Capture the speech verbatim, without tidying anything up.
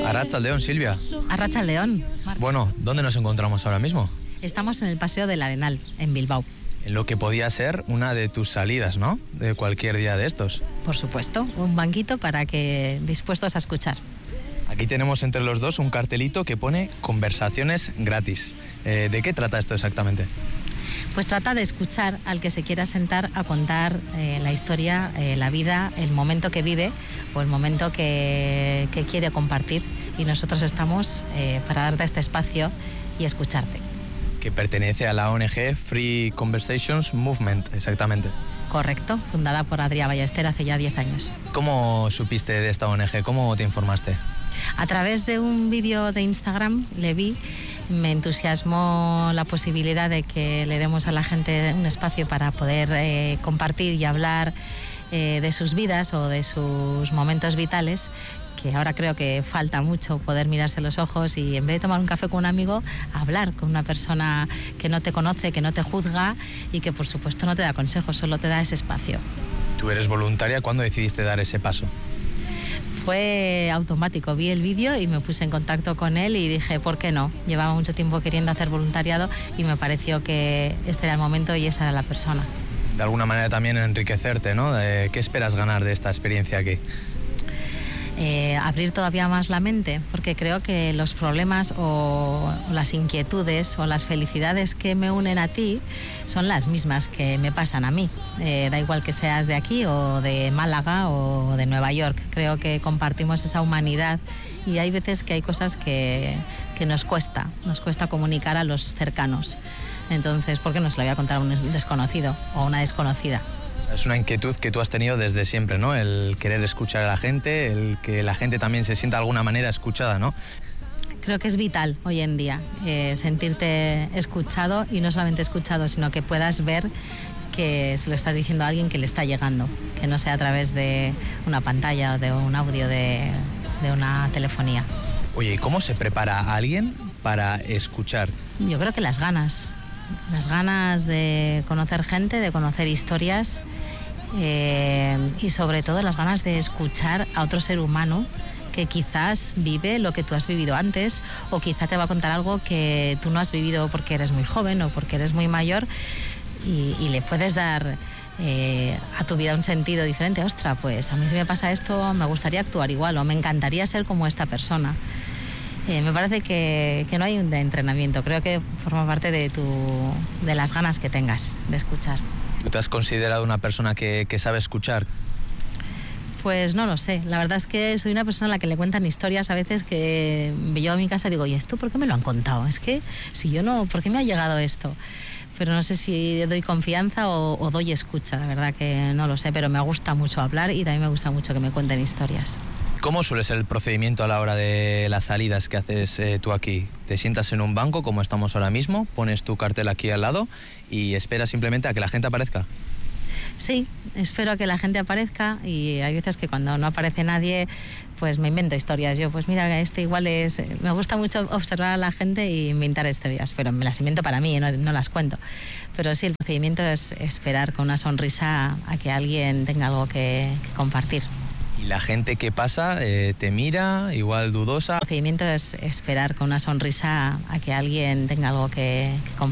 Arratsaldeon, Silvia. Arratsaldeon. Bueno, ¿dónde nos encontramos ahora mismo? Estamos en el Paseo del Arenal, en Bilbao. En lo que podía ser una de tus salidas, ¿no? De cualquier día de estos. Por supuesto, un banquito para que dispuestos a escuchar. Aquí tenemos entre los dos un cartelito que pone conversaciones gratis. Eh, ¿De qué trata esto exactamente? Pues trata de escuchar al que se quiera sentar a contar eh, la historia, eh, la vida, el momento que vive o el momento que, que quiere compartir. Y nosotros estamos eh, para darte este espacio y escucharte. Que pertenece a la O N G Free Conversations Movement, exactamente. Correcto, fundada por Adrià Ballester hace ya diez años. ¿Cómo supiste de esta O N G? ¿Cómo te informaste? A través de un vídeo de Instagram le vi, me entusiasmó la posibilidad de que le demos a la gente un espacio para poder eh, compartir y hablar eh, de sus vidas o de sus momentos vitales, que ahora creo que falta mucho poder mirarse a los ojos y en vez de tomar un café con un amigo, hablar con una persona que no te conoce, que no te juzga y que por supuesto no te da consejos, solo te da ese espacio. ¿Tú eres voluntaria? ¿Cuándo decidiste dar ese paso? Fue automático, vi el vídeo y me puse en contacto con él y dije, ¿por qué no? Llevaba mucho tiempo queriendo hacer voluntariado y me pareció que este era el momento y esa era la persona. De alguna manera también enriquecerte, ¿no? ¿Qué esperas ganar de esta experiencia aquí? Eh, abrir todavía más la mente, porque creo que los problemas o, o las inquietudes o las felicidades que me unen a ti son las mismas que me pasan a mí. Eh, da igual que seas de aquí o de Málaga o de Nueva York. Creo que compartimos esa humanidad y hay veces que hay cosas que, que nos cuesta, nos cuesta comunicar a los cercanos. Entonces, ¿por qué no se lo voy a contar a un desconocido o a una desconocida? Es una inquietud que tú has tenido desde siempre, ¿no? El querer escuchar a la gente, el que la gente también se sienta de alguna manera escuchada, ¿no? Creo que es vital hoy en día eh, sentirte escuchado y no solamente escuchado, sino que puedas ver que se lo estás diciendo a alguien que le está llegando, que no sea a través de una pantalla o de un audio de, de una telefonía. Oye, ¿y cómo se prepara a alguien para escuchar? Yo creo que las ganas, las ganas de conocer gente, de conocer historias. Eh, y sobre todo las ganas de escuchar a otro ser humano que quizás vive lo que tú has vivido antes o quizá te va a contar algo que tú no has vivido porque eres muy joven o porque eres muy mayor y, y le puedes dar eh, a tu vida un sentido diferente. Ostras, pues a mí si me pasa esto me gustaría actuar igual o me encantaría ser como esta persona. Eh, me parece que, que no hay un de entrenamiento, creo que forma parte de, tu, de las ganas que tengas de escuchar. ¿Tú te has considerado una persona que, que sabe escuchar? Pues no lo sé, la verdad es que soy una persona a la que le cuentan historias a veces que yo a mi casa digo, ¿y esto por qué me lo han contado? Es que si yo no, ¿por qué me ha llegado esto? Pero no sé si doy confianza o, o doy escucha, la verdad que no lo sé, pero me gusta mucho hablar y también me gusta mucho que me cuenten historias. ¿Cómo suele ser el procedimiento a la hora de las salidas que haces eh, tú aquí? ¿Te sientas en un banco como estamos ahora mismo, pones tu cartel aquí al lado y esperas simplemente a que la gente aparezca? Sí, espero a que la gente aparezca y hay veces que cuando no aparece nadie pues me invento historias. Yo pues mira, este igual es... Me gusta mucho observar a la gente e inventar historias, pero me las invento para mí, no, no las cuento. Pero sí, el procedimiento es esperar con una sonrisa a que alguien tenga algo que, que compartir. ¿Y la gente que pasa eh, te mira, igual dudosa? El procedimiento es esperar con una sonrisa a que alguien tenga algo que, que compartir.